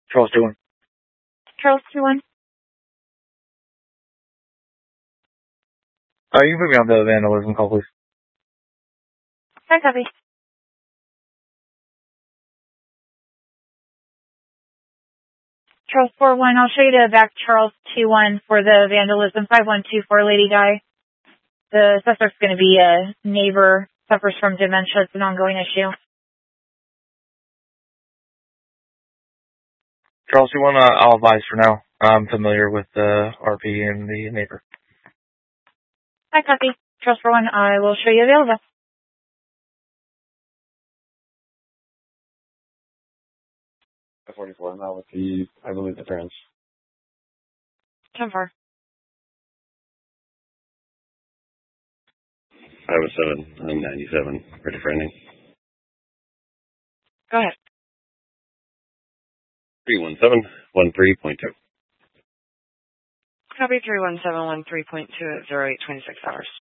Charles 2-1. Charles 2-1. You can put me on the vandalism call, please. Hi, copy. Charles 4-1, I'll show you to back Charles 2-1 for the vandalism. 5124 Lady Guy. The suspect's going to be a neighbor, suffers from dementia. It's an ongoing issue. Charles 2-1, I'll advise for now. I'm familiar with the RP and the neighbor. Hi, copy. Charles 4-1, I will show you available. 44, now with I believe the parents. 10-4. 507, I'm 97, ready for ending. Go ahead. 31713.2. Copy 31713.2 at 0826 hours.